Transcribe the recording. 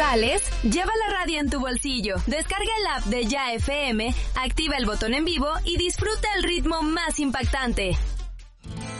¿Sales? Lleva la radio en tu bolsillo. Descarga el app de Ya FM, activa el botón en vivo y disfruta el ritmo más impactante.